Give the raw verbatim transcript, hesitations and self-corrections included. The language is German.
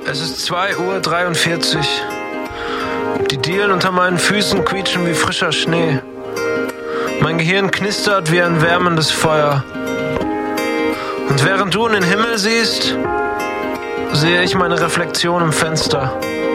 Es ist zwei Uhr dreiundvierzig. Die Dielen unter meinen Füßen quietschen wie frischer Schnee. Mein Gehirn knistert wie ein wärmendes Feuer. Und während du in den Himmel siehst, sehe ich meine Reflexion im Fenster.